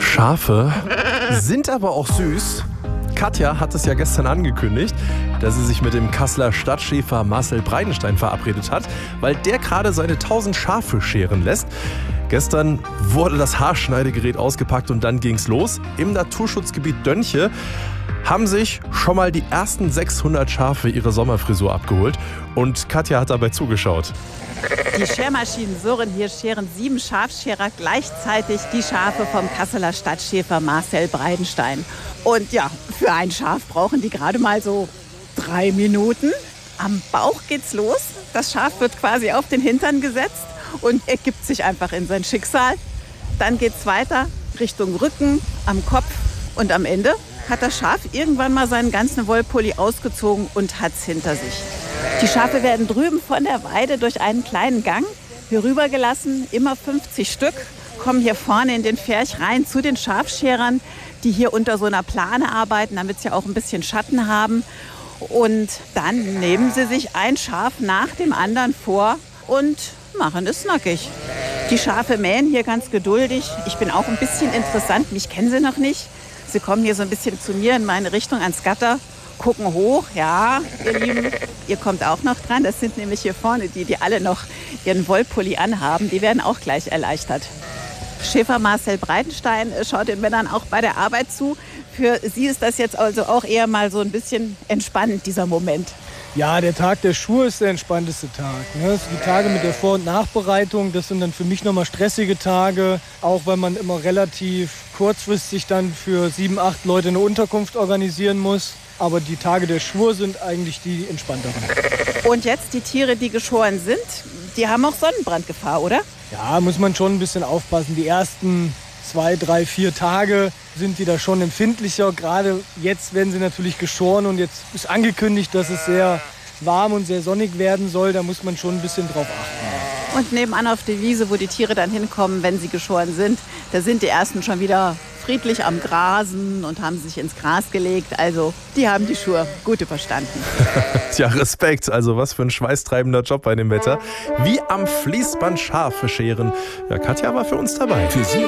Schafe sind aber auch süß. Katja hat es ja gestern angekündigt, dass sie sich mit dem Kasseler Stadtschäfer Marcel Breidenstein verabredet hat, weil der gerade seine 1000 Schafe scheren lässt. Gestern wurde das Haarschneidegerät ausgepackt und dann ging's los. Im Naturschutzgebiet Dönche haben sich schon mal die ersten 600 Schafe ihre Sommerfrisur abgeholt und Katja hat dabei zugeschaut. Die Schermaschinen surren, hier scheren 7 Schafscherer gleichzeitig die Schafe vom Kasseler Stadtschäfer Marcel Breidenstein. Und ja, für ein Schaf brauchen die gerade mal so 3 Minuten. Am Bauch geht's los. Das Schaf wird quasi auf den Hintern gesetzt und ergibt sich einfach in sein Schicksal. Dann geht's weiter Richtung Rücken, am Kopf und am Ende hat das Schaf irgendwann mal seinen ganzen Wollpulli ausgezogen und hat's hinter sich. Die Schafe werden drüben von der Weide durch einen kleinen Gang hier rübergelassen, immer 50 Stück, kommen hier vorne in den Pferch rein zu den Schafscherern, die hier unter so einer Plane arbeiten, damit sie auch ein bisschen Schatten haben. Und dann nehmen sie sich ein Schaf nach dem anderen vor und machen es nackig. Die Schafe mähen hier ganz geduldig. Ich bin auch ein bisschen interessant, mich kennen sie noch nicht. Sie kommen hier so ein bisschen zu mir in meine Richtung ans Gatter, gucken hoch. Ja, ihr Lieben, ihr kommt auch noch dran. Das sind nämlich hier vorne die alle noch ihren Wollpulli anhaben. Die werden auch gleich erleichtert. Schäfer Marcel Breidenstein schaut den Männern auch bei der Arbeit zu. Für Sie ist das jetzt also auch eher mal so ein bisschen entspannend, dieser Moment. Ja, der Tag der Schuhe ist der entspannteste Tag. Die Tage mit der Vor- und Nachbereitung, das sind dann für mich nochmal stressige Tage. Auch weil man immer relativ kurzfristig dann für 7, 8 Leute eine Unterkunft organisieren muss. Aber die Tage der Schuhe sind eigentlich die entspannteren. Und jetzt die Tiere, die geschoren sind, die haben auch Sonnenbrandgefahr, oder? Ja, muss man schon ein bisschen aufpassen. Die ersten 2, 3, 4 Tage sind die da schon empfindlicher. Gerade jetzt werden sie natürlich geschoren und jetzt ist angekündigt, dass es sehr warm und sehr sonnig werden soll. Da muss man schon ein bisschen drauf achten. Und nebenan auf der Wiese, wo die Tiere dann hinkommen, wenn sie geschoren sind, da sind die ersten schon wieder friedlich am Grasen und haben sich ins Gras gelegt. Also, die haben die Schuhe gut überstanden. Tja, Respekt. Also was für ein schweißtreibender Job bei dem Wetter. Wie am Fließband Schafe scheren. Ja, Katja war für uns dabei. Für Sie